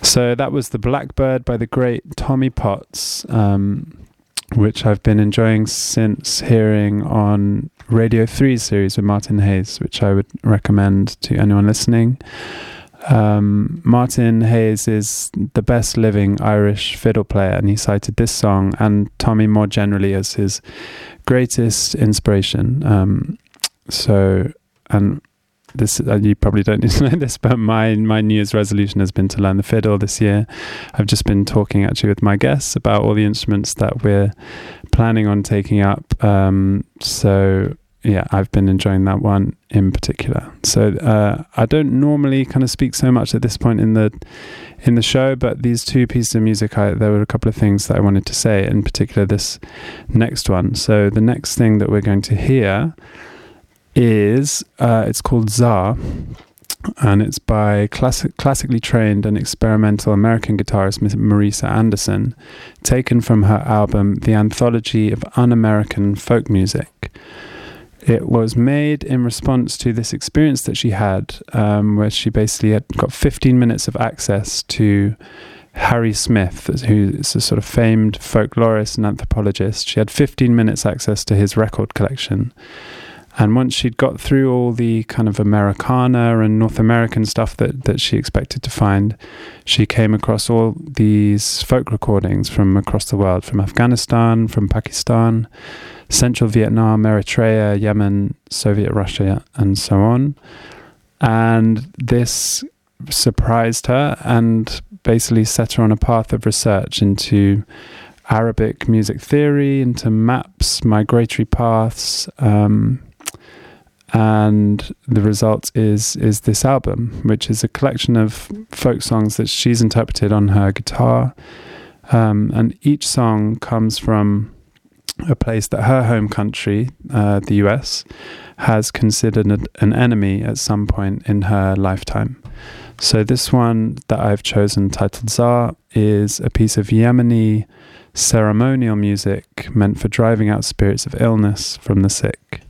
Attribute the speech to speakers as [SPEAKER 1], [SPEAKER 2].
[SPEAKER 1] So that was The Blackbird by the great Tommy Potts, which I've been enjoying since hearing on Radio 3's series with Martin Hayes, which I would recommend to anyone listening. Martin Hayes is the best living Irish fiddle player, and he cited this song and Tommy more generally as his greatest inspiration. And this, you probably don't need to know this, but my New Year's resolution has been to learn the fiddle this year. I've just been talking actually with my guests about all the instruments that we're planning on taking up. So yeah, I've been enjoying that one in particular. So I don't normally kind of speak so much at this point in the show, but these two pieces of music, there were a couple of things that I wanted to say, in particular this next one. So the next thing that we're going to hear is it's called Czar, and it's by classically trained and experimental American guitarist Marisa Anderson, taken from her album The Anthology of Un-American Folk Music. It was made in response to this experience that she had, where she basically had got 15 minutes of access to Harry Smith, who is a sort of famed folklorist and anthropologist. She had 15 minutes access to his record collection. And once she'd got through all the kind of Americana and North American stuff that she expected to find, she came across all these folk recordings from across the world, from Afghanistan, from Pakistan, Central Vietnam, Eritrea, Yemen, Soviet Russia, and so on. And this surprised her and basically set her on a path of research into Arabic music theory, into maps, migratory paths, and the result is this album, which is a collection of folk songs that she's interpreted on her guitar. And each song comes from a place that her home country, the US, has considered an enemy at some point in her lifetime. So this one that I've chosen, titled Czar, is a piece of Yemeni ceremonial music meant for driving out spirits of illness from the sick.